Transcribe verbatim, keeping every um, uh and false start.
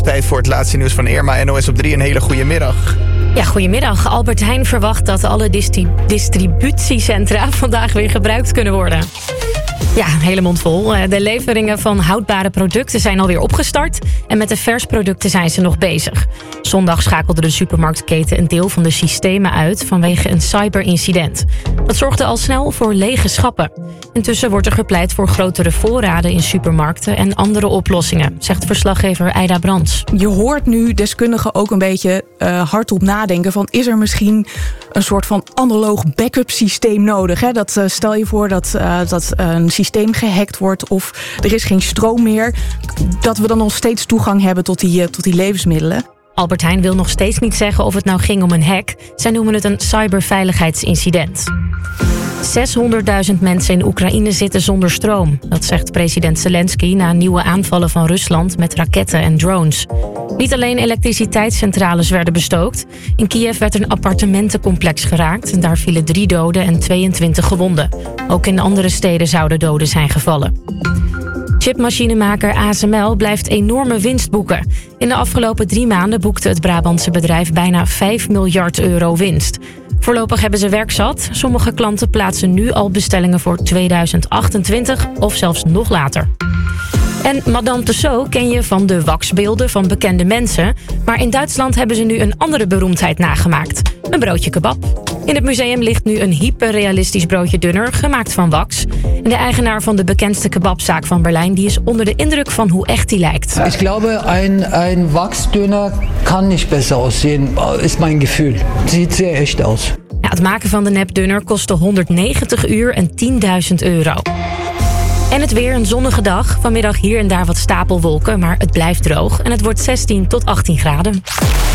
Tijd voor het laatste nieuws van Irma en N O S op drie. Een hele goede middag. Ja, goedemiddag. Albert Heijn verwacht dat alle distri- distributiecentra vandaag weer gebruikt kunnen worden. Ja, een hele mond vol. De leveringen van houdbare producten zijn alweer opgestart. En met de versproducten zijn ze nog bezig. Zondag schakelde de supermarktketen een deel van de systemen uit vanwege een cyberincident. Dat zorgde al snel voor lege schappen. Intussen wordt er gepleit voor grotere voorraden in supermarkten en andere oplossingen, zegt verslaggever Eida Brands. Je hoort nu deskundigen ook een beetje uh, hardop nadenken van, is er misschien een soort van analoog backup systeem nodig? Hè? Dat, uh, stel je voor dat, uh, dat uh, een systeem gehackt wordt of er is geen stroom meer, dat we dan nog steeds toegang hebben tot die, uh, tot die levensmiddelen. Albert Heijn wil nog steeds niet zeggen of het nou ging om een hack. Zij noemen het een cyberveiligheidsincident. zeshonderdduizend mensen in Oekraïne zitten zonder stroom. Dat zegt president Zelensky na nieuwe aanvallen van Rusland met raketten en drones. Niet alleen elektriciteitscentrales werden bestookt. In Kiev werd een appartementencomplex geraakt en daar vielen drie doden en tweeëntwintig gewonden. Ook in andere steden zouden doden zijn gevallen. Chipmachinemaker A S M L blijft enorme winst boeken. In de afgelopen drie maanden boekte het Brabantse bedrijf bijna vijf miljard euro winst. Voorlopig hebben ze werk zat. Sommige klanten plaatsen nu al bestellingen voor tweeduizend achtentwintig of zelfs nog later. En Madame Tussauds ken je van de waxbeelden van bekende mensen. Maar in Duitsland hebben ze nu een andere beroemdheid nagemaakt. Een broodje kebab. In het museum ligt nu een hyperrealistisch broodje dunner, gemaakt van wax. En de eigenaar van de bekendste kebabzaak van Berlijn, die is onder de indruk van hoe echt die lijkt. Ik glaube, een, een waxdünner kan niet besser aussehen, is mijn gevoel. Het ziet zeer echt uit. Ja, het maken van de nepdunner kostte honderdnegentig uur en tienduizend euro. En het weer, een zonnige dag. Vanmiddag hier en daar wat stapelwolken, maar het blijft droog. En het wordt zestien tot achttien graden.